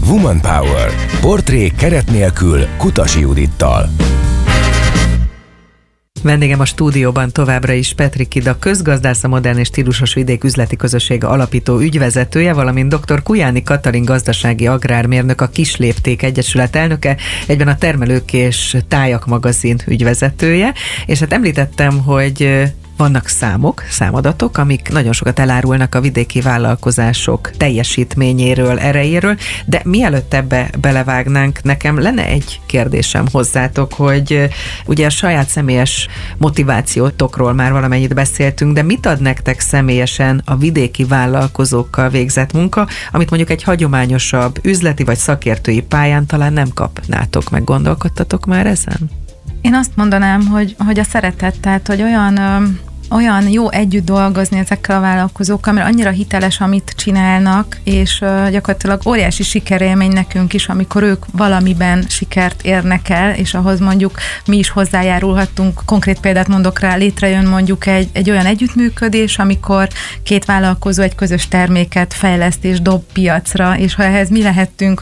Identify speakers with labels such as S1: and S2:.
S1: Woman Power. Portré keret nélkül Kutasi Judittal.
S2: Vendégem a stúdióban továbbra is Petrik Ida, közgazdász, a Modern és Stílusos Vidék üzleti közössége alapító ügyvezetője, valamint dr. Kujányi Katalin gazdasági agrármérnök, a Kislépték Egyesület elnöke, egyben a Termelők és Tájak magazin ügyvezetője, és hát említettem, hogy vannak számadatok, amik nagyon sokat elárulnak a vidéki vállalkozások teljesítményéről, erejéről, de mielőtt ebbe belevágnánk, nekem lenne egy kérdésem hozzátok, hogy ugye a saját személyes motivációtokról már valamennyit beszéltünk, de mit ad nektek személyesen a vidéki vállalkozókkal végzett munka, amit mondjuk egy hagyományosabb üzleti vagy szakértői pályán talán nem kapnátok, meg gondolkodtatok már ezen?
S3: Én azt mondanám, hogy a szeretet, tehát hogy olyan jó együtt dolgozni ezekkel a vállalkozókkal, mert annyira hiteles, amit csinálnak, és gyakorlatilag óriási sikerélmény nekünk is, amikor ők valamiben sikert érnek el, és ahhoz mondjuk mi is hozzájárulhattunk. Konkrét példát mondok rá, létrejön mondjuk egy olyan együttműködés, amikor két vállalkozó egy közös terméket fejleszt és dob piacra, és ha ehhez mi lehettünk